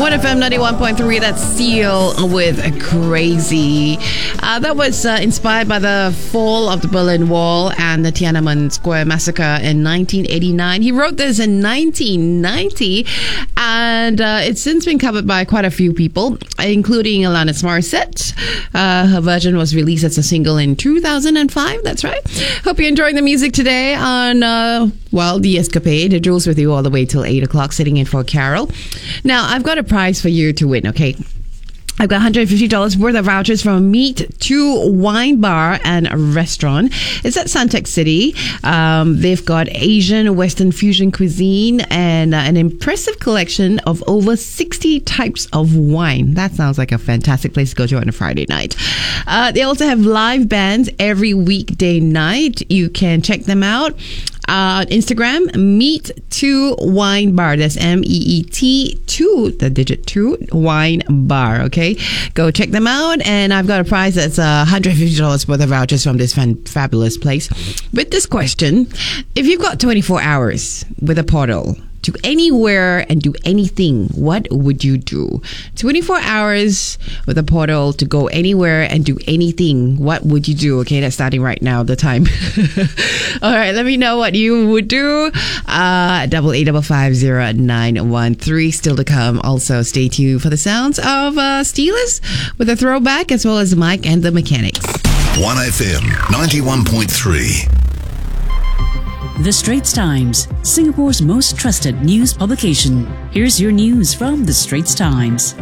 1FM 91.3, that's Seal with Crazy. That was inspired by the fall of the Berlin Wall and the Tiananmen Square massacre in 1989. He wrote this in 1990, and it's since been covered by quite a few people, including Alanis Morissette. Her version was released as a single in 2005, that's right. Hope you're enjoying the music today on, The Escapade. Jules with you all the way till 8 o'clock, sitting in for Carol. Now, I've got a prize for you to win, okay? I've got $150 worth of vouchers from Meet to Wine Bar and Restaurant. It's at Suntec City. They've got Asian, Western fusion cuisine and an impressive collection of over 60 types of wine. That sounds like a fantastic place to go to on a Friday night. They also have live bands every weekday night. You can check them out. Instagram, Meet to Wine Bar. That's MEET 2, the digit 2, Wine Bar. Okay, go check them out. And I've got a prize that's $150 worth of vouchers from this fabulous place. With this question, if you've got 24 hours with a portal to anywhere and do anything, what would you do? 24 hours with a portal to go anywhere and do anything, what would you do? Okay, that's starting right now, the time. All right, let me know what you would do. 88550913 still to come. Also, stay tuned for the sounds of Steelers with a throwback, as well as Mike and the Mechanics. 1FM 91.3. The Straits Times, Singapore's most trusted news publication. Here's your news from The Straits Times.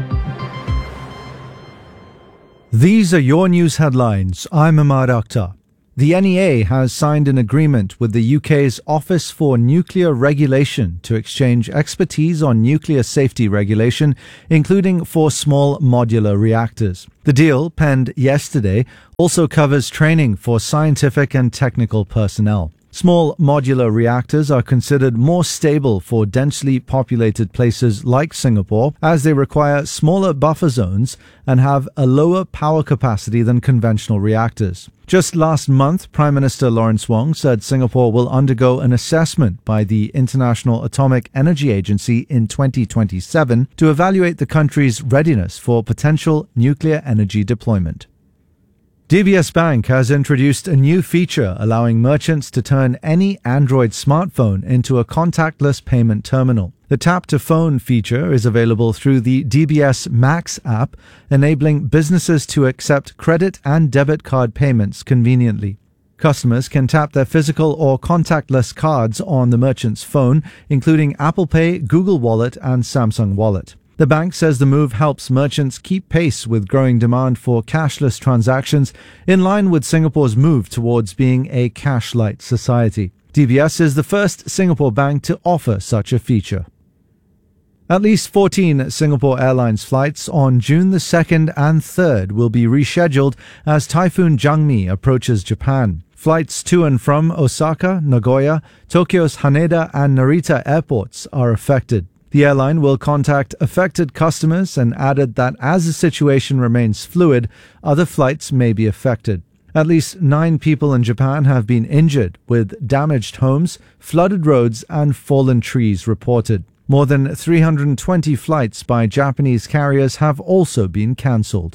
These are your news headlines. I'm Ahmad Akhtar. The NEA has signed an agreement with the UK's Office for Nuclear Regulation to exchange expertise on nuclear safety regulation, including for small modular reactors. The deal, penned yesterday, also covers training for scientific and technical personnel. Small modular reactors are considered more stable for densely populated places like Singapore, as they require smaller buffer zones and have a lower power capacity than conventional reactors. Just last month, Prime Minister Lawrence Wong said Singapore will undergo an assessment by the International Atomic Energy Agency in 2027 to evaluate the country's readiness for potential nuclear energy deployment. DBS Bank has introduced a new feature allowing merchants to turn any Android smartphone into a contactless payment terminal. The Tap to Phone feature is available through the DBS Max app, enabling businesses to accept credit and debit card payments conveniently. Customers can tap their physical or contactless cards on the merchant's phone, including Apple Pay, Google Wallet, and Samsung Wallet. The bank says the move helps merchants keep pace with growing demand for cashless transactions, in line with Singapore's move towards being a cash-light society. DBS is the first Singapore bank to offer such a feature. At least 14 Singapore Airlines flights on June the 2nd and 3rd will be rescheduled as Typhoon Jangmi approaches Japan. Flights to and from Osaka, Nagoya, Tokyo's Haneda and Narita airports are affected. The airline will contact affected customers and added that as the situation remains fluid, other flights may be affected. At least 9 people in Japan have been injured, with damaged homes, flooded roads and fallen trees reported. More than 320 flights by Japanese carriers have also been cancelled.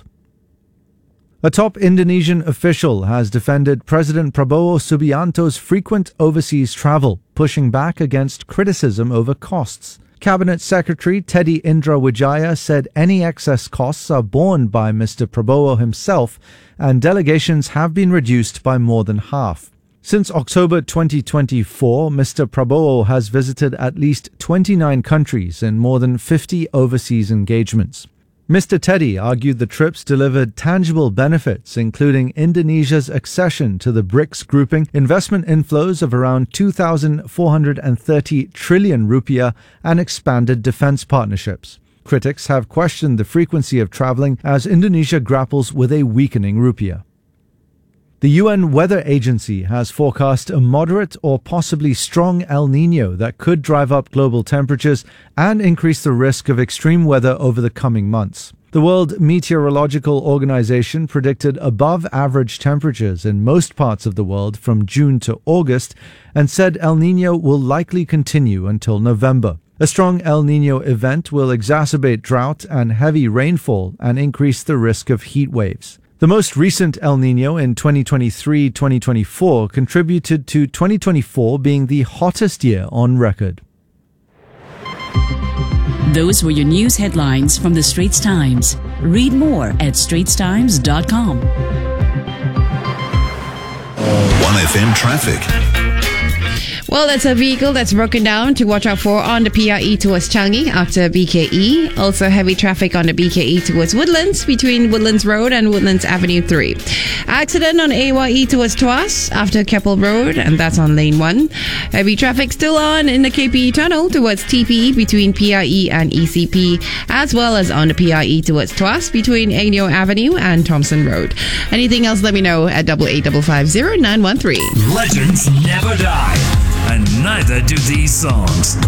A top Indonesian official has defended President Prabowo Subianto's frequent overseas travel, pushing back against criticism over costs. Cabinet Secretary Teddy Indra Wijaya said any excess costs are borne by Mr. Prabowo himself, and delegations have been reduced by more than half. Since October 2024, Mr. Prabowo has visited at least 29 countries in more than 50 overseas engagements. Mr. Teddy argued the trips delivered tangible benefits, including Indonesia's accession to the BRICS grouping, investment inflows of around 2,430 trillion rupiah, and expanded defense partnerships. Critics have questioned the frequency of traveling as Indonesia grapples with a weakening rupiah. The UN Weather Agency has forecast a moderate or possibly strong El Niño that could drive up global temperatures and increase the risk of extreme weather over the coming months. The World Meteorological Organization predicted above average temperatures in most parts of the world from June to August and said El Niño will likely continue until November. A strong El Nino event will exacerbate drought and heavy rainfall and increase the risk of heat waves. The most recent El Nino in 2023-2024 contributed to 2024 being the hottest year on record. Those were your news headlines from the Straits Times. Read more at straitstimes.com. 1FM traffic. Well, that's a vehicle that's broken down to watch out for on the PRE towards Changi after BKE. Also heavy traffic on the BKE towards Woodlands between Woodlands Road and Woodlands Avenue 3. Accident on AYE towards Tuas after Keppel Road, and that's on lane 1. Heavy traffic still on in the KPE tunnel towards TPE between PRE and ECP, as well as on the PRE towards Tuas between Ainio Avenue and Thompson Road. Anything else, let me know at 88550913. Legends never die, and neither do these songs.